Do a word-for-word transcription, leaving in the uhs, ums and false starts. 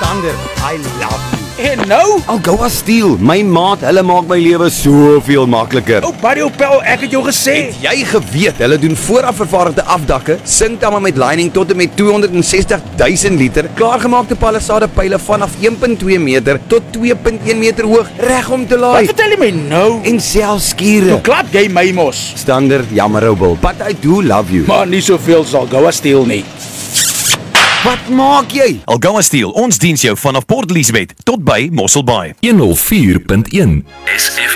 Standard, I love you. En nou? Algoa Steel, my maat, hulle maak my lewe soveel makliker. Ou Barry Opel, ek het jou gesê. Jy geweet, hulle doen vooraf vervaardigde afdakke, singtamme met lining tot en met tweehonderdsestig duisend liter, klaargemaakte palisade pyle vanaf een komma twee meter tot twee komma een meter hoog, reg om te laai. Wat vertel jy my nou? En selfs skure. Nou klap jy my mos. Standard, jammer ou Bill, but I do love you. Maar nie soveel sal Algoa Steel nie. Wat maak jy? Algoa Steel, ons diens jou vanaf Port Elizabeth tot by Mossel Bay. honderd vier punt een